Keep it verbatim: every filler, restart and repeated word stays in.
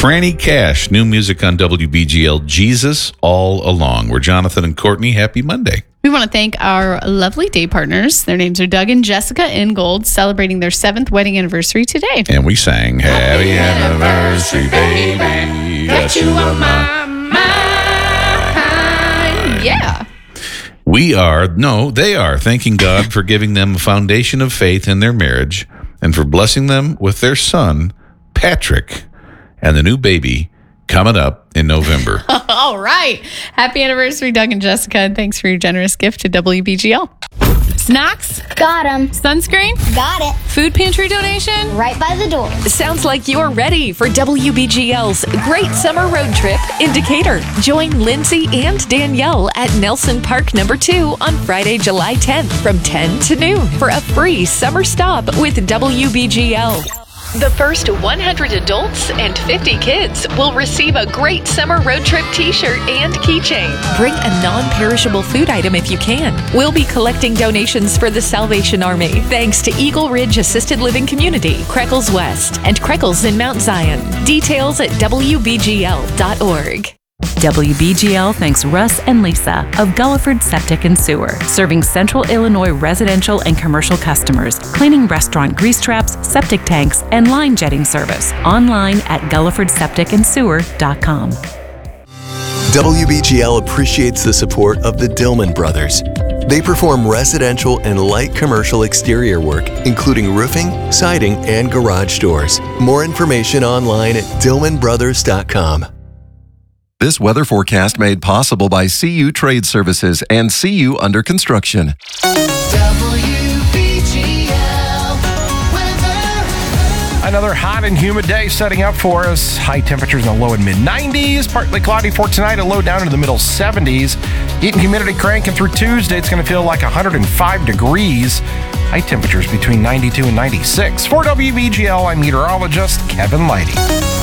Franny Cash, new music on W B G L, Jesus All Along. We're Jonathan and Courtney. Happy Monday. We want to thank our lovely day partners. Their names are Doug and Jessica Ingold, celebrating their seventh wedding anniversary today. And we sang, Happy Anniversary, baby. Got you on my mind. Yeah. We are, no, they are thanking God for giving them a foundation of faith in their marriage and for blessing them with their son, Patrick, and the new baby coming up in November. All right. Happy anniversary, Doug and Jessica, and thanks for your generous gift to W B G L. Snacks? Got 'em. Sunscreen? Got it. Food pantry donation? Right by the door. Sounds like you're ready for W B G L's Great Summer Road Trip in Decatur. Join Lindsay and Danielle at Nelson Park Number two on Friday, July tenth from ten to noon for a free summer stop with W B G L. The first one hundred adults and fifty kids will receive a Great Summer Road Trip t-shirt and keychain. Bring a non-perishable food item if you can. We'll be collecting donations for the Salvation Army, thanks to Eagle Ridge Assisted Living Community, Creckles West, and Creckles in Mount Zion. Details at W B G L dot org. W B G L thanks Russ and Lisa of Gulliford Septic and Sewer, serving Central Illinois residential and commercial customers, cleaning restaurant grease traps, septic tanks, and line jetting service. Online at gulliford septic and sewer dot com. W B G L appreciates the support of the Dillman Brothers. They perform residential and light commercial exterior work, including roofing, siding, and garage doors. More information online at dillman brothers dot com. This weather forecast made possible by C U Trade Services and C U Under Construction. W B G L weather. Another hot and humid day setting up for us. High temperatures in the low and mid nineties. Partly cloudy for tonight, a low down into the middle seventies. Heat and humidity cranking through Tuesday. It's going to feel like one hundred five degrees. High temperatures between ninety-two and ninety-six. For W B G L, I'm meteorologist Kevin Lighty.